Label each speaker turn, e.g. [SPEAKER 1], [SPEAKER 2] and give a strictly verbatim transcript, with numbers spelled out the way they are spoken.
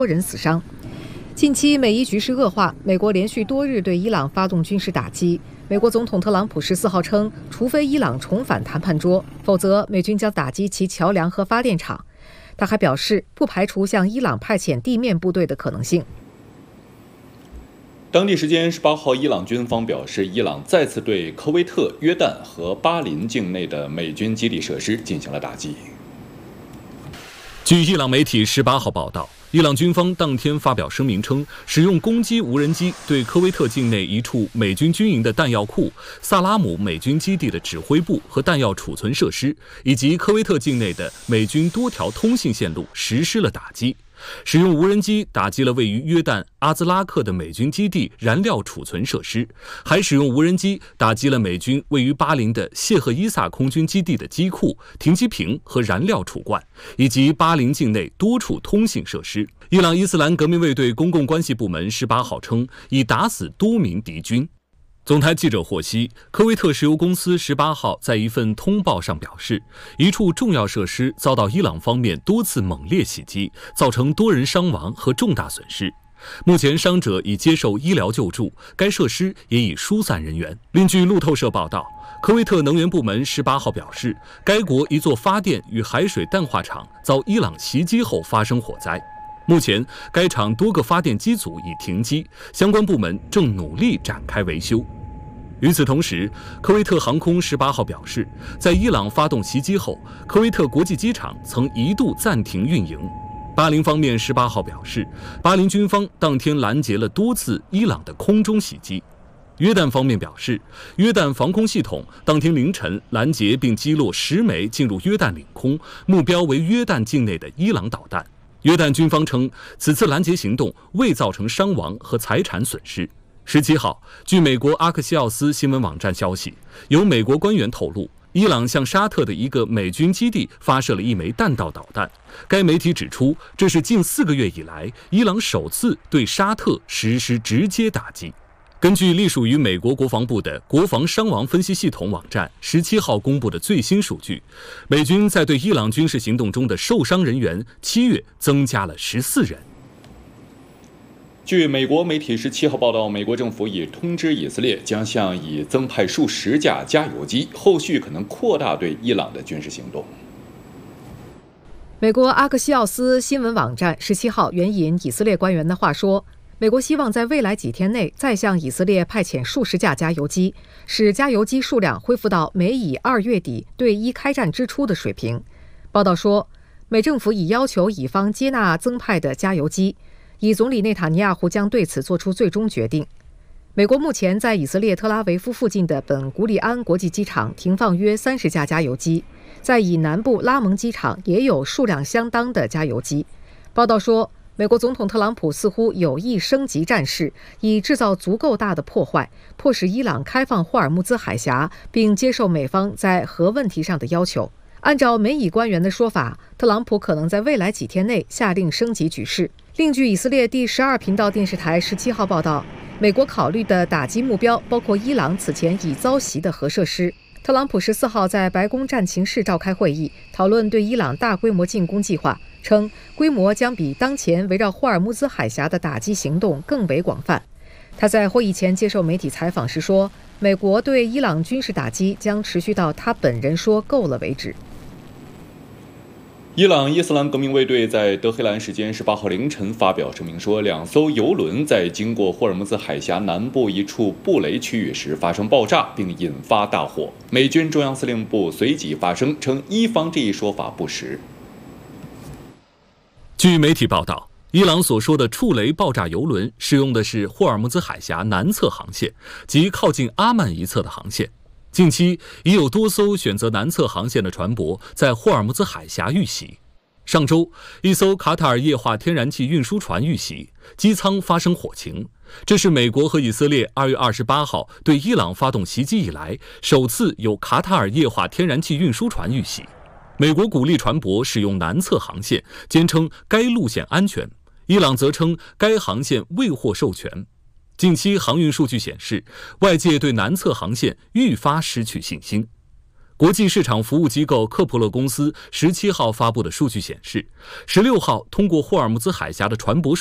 [SPEAKER 1] 多人死伤。近期美伊局势恶化，美国连续多日对伊朗发动军事打击。美国总统特朗普十四号称，除非伊朗重返谈判桌，否则美军将打击其桥梁和发电厂。他还表示，不排除向伊朗派遣地面部队的可能性。
[SPEAKER 2] 当地时间十八号，伊朗军方表示，伊朗再次对科威特、约旦和巴林境内的美军基地设施进行了打击。
[SPEAKER 3] 据伊朗媒体十八号报道，伊朗军方当天发表声明称，使用攻击无人机对科威特境内一处美军军营的弹药库、萨拉姆美军基地的指挥部和弹药储存设施，以及科威特境内的美军多条通信线路实施了打击。使用无人机打击了位于约旦阿兹拉克的美军基地燃料储存设施，还使用无人机打击了美军位于巴林的谢赫伊萨空军基地的机库、停机坪和燃料储罐，以及巴林境内多处通信设施。伊朗伊斯兰革命卫队公共关系部门十八号称，已打死多名敌军。总台记者获悉，科威特石油公司十八号在一份通报上表示，一处重要设施遭到伊朗方面多次猛烈袭击，造成多人伤亡和重大损失。目前伤者已接受医疗救助，该设施也已疏散人员。另据路透社报道，科威特能源部门十八号表示，该国一座发电与海水淡化厂遭伊朗袭击后发生火灾。目前，该厂多个发电机组已停机，相关部门正努力展开维修。与此同时，科威特航空十八号表示，在伊朗发动袭击后，科威特国际机场曾一度暂停运营。巴林方面十八号表示，巴林军方当天拦截了多次伊朗的空中袭击。约旦方面表示，约旦防空系统当天凌晨拦截并击落十枚进入约旦领空，目标为约旦境内的伊朗导弹。约旦军方称，此次拦截行动未造成伤亡和财产损失。十七号，据美国阿克西奥斯新闻网站消息，有美国官员透露，伊朗向沙特的一个美军基地发射了一枚弹道导弹。该媒体指出，这是近四个月以来伊朗首次对沙特实施直接打击。根据隶属于美国国防部的国防伤亡分析系统网站十七号公布的最新数据，美军在对伊朗军事行动中的受伤人员，七月增加了十四人。
[SPEAKER 2] 据美国媒体十七号报道，美国政府已通知以色列将向以增派数十架加油机，后续可能扩大对伊朗的军事行动。
[SPEAKER 1] 美国阿克西奥斯新闻网站十七号援引以色列官员的话说，美国希望在未来几天内再向以色列派遣数十架加油机，使加油机数量恢复到美以二月底对伊开战之初的水平。报道说，美政府已要求以方接纳增派的加油机，以总理内塔尼亚胡将对此做出最终决定。美国目前在以色列特拉维夫附近的本古里安国际机场停放约三十架加油机，在以南部拉蒙机场也有数量相当的加油机。报道说，美国总统特朗普似乎有意升级战事，以制造足够大的破坏，迫使伊朗开放霍尔木兹海峡，并接受美方在核问题上的要求。按照美以官员的说法，特朗普可能在未来几天内下令升级局势。另据以色列第十二频道电视台十七号报道，美国考虑的打击目标包括伊朗此前已遭袭的核设施。特朗普十四号在白宫战情室召开会议，讨论对伊朗大规模进攻计划，称规模将比当前围绕霍尔木兹海峡的打击行动更为广泛。他在会议前接受媒体采访时说，美国对伊朗军事打击将持续到他本人说够了为止。
[SPEAKER 2] 伊朗伊斯兰革命卫队在德黑兰时间十八号凌晨发表声明说，两艘油轮在经过霍尔木兹海峡南部一处布雷区域时发生爆炸，并引发大火。美军中央司令部随即发声称，伊方这一说法不实。
[SPEAKER 3] 据媒体报道，伊朗所说的触雷爆炸油轮使用的是霍尔木兹海峡南侧航线，即靠近阿曼一侧的航线。近期已有多艘选择南侧航线的船舶在霍尔木兹海峡遇袭。上周，一艘卡塔尔液化天然气运输船遇袭，机舱发生火情。这是美国和以色列二月二十八号对伊朗发动袭击以来，首次有卡塔尔液化天然气运输船遇袭。美国鼓励船舶使用南侧航线，坚称该路线安全；伊朗则称该航线未获授权。近期航运数据显示，外界对南侧航线愈发失去信心。 国际市场服务机构克普勒公司十七号发布的数据显示，十六号通过霍尔木兹海峡的船舶